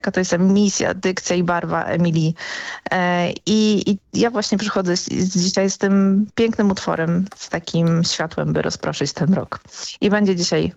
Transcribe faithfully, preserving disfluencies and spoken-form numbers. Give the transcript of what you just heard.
jaka to jest misja, dykcja i barwa Emilii. E, I, i ja właśnie przychodzę z, z dzisiaj z tym pięknym utworem, z takim światłem, by rozproszyć ten rok. I będzie dzisiaj